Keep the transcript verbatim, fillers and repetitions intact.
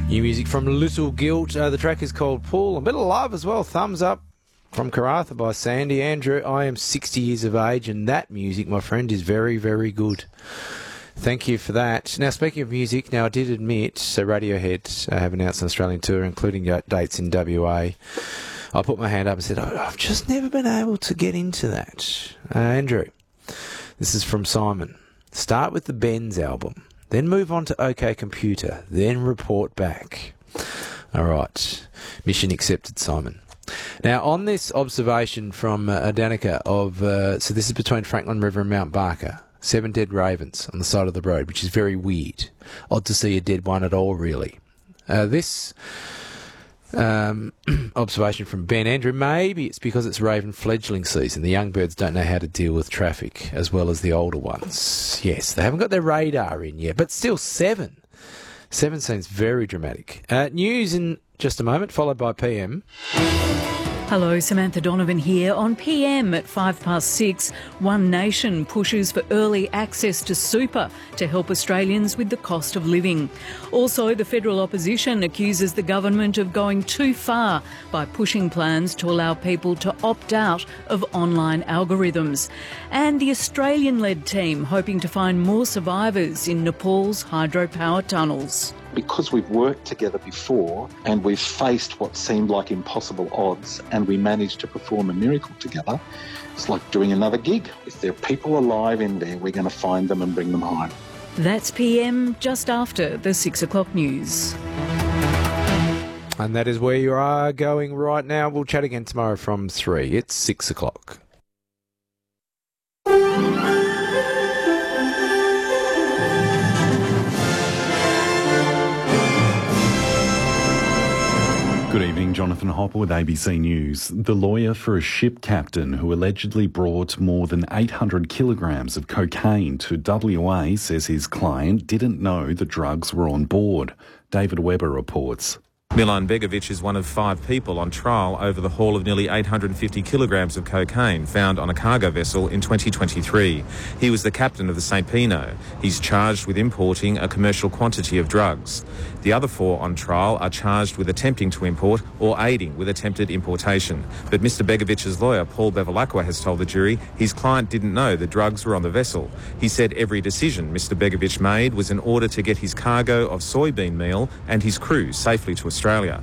New music from Little Guilt. Uh, the track is called Pull. A bit of love as well. Thumbs up from Karratha by Sandy. Andrew, I am sixty years of age, and that music, my friend, is very, very good. Thank you for that. Now, speaking of music, now I did admit, so Radiohead uh, have announced an Australian tour, including uh, dates in W A. I put my hand up and said, oh, I've just never been able to get into that. Uh, Andrew, this is from Simon. Start with the Benz album. Then move on to OK Computer, then report back. All right. Mission accepted, Simon. Now, on this observation from uh, Danica of, uh, so this is between Franklin River and Mount Barker, seven dead ravens on the side of the road, which is very weird. Odd to see a dead one at all, really. Uh, this um, observation from Ben Andrew, maybe it's because it's raven fledgling season. The young birds don't know how to deal with traffic as well as the older ones. Yes, they haven't got their radar in yet, but still seven. Seven seems very dramatic. Uh, news in just a moment, followed by P M. Hello, Samantha Donovan here. On P M at five past six, One Nation pushes for early access to super to help Australians with the cost of living. Also, the federal opposition accuses the government of going too far by pushing plans to allow people to opt out of online algorithms. And the Australian-led team hoping to find more survivors in Nepal's hydropower tunnels. Because we've worked together before and we've faced what seemed like impossible odds and we managed to perform a miracle together, it's like doing another gig. If there are people alive in there, we're going to find them and bring them home. That's P M just after the six o'clock news. And that is where you are going right now. We'll chat again tomorrow from three. It's six o'clock. Good evening, Jonathan Hopper with A B C News. The lawyer for a ship captain who allegedly brought more than eight hundred kilograms of cocaine to W A says his client didn't know the drugs were on board. David Webber reports. Milan Begovic is one of five people on trial over the haul of nearly eight hundred fifty kilograms of cocaine found on a cargo vessel in twenty twenty-three. He was the captain of the Saint Pino. He's charged with importing a commercial quantity of drugs. The other four on trial are charged with attempting to import or aiding with attempted importation. But Mister Begovic's lawyer, Paul Bevilacqua, has told the jury his client didn't know the drugs were on the vessel. He said every decision Mister Begovic made was in order to get his cargo of soybean meal and his crew safely to Australia.